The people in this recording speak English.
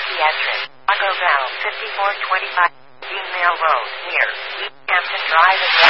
Psychiatric. Taco Bell, 5425 Email Road, near East Hampton Drive.